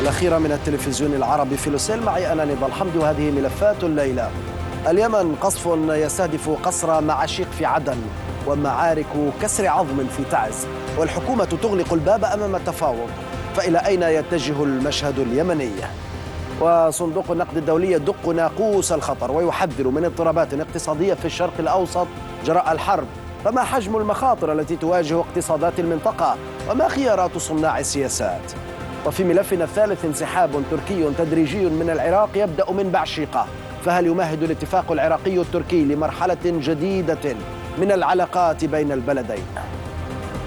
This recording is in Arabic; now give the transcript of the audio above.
الأخيرة من التلفزيون العربي في لوسيل، معي أنا نضال حمدي، وهذه ملفات الليلة. اليمن قصف يستهدف قصر معاشيق في عدن، ومعارك كسر عظم في تعز، والحكومة تغلق الباب أمام التفاوض. فإلى أين يتجه المشهد اليمني؟ وصندوق النقد الدولي يدق ناقوس الخطر ويحذر من اضطرابات اقتصادية في الشرق الأوسط جراء الحرب. فما حجم المخاطر التي تواجه اقتصادات المنطقة، وما خيارات صناع السياسات؟ وفي ملفنا الثالث، انسحاب تركي تدريجي من العراق يبدأ من بعشيقة، فهل يمهد الاتفاق العراقي التركي لمرحلة جديدة من العلاقات بين البلدين؟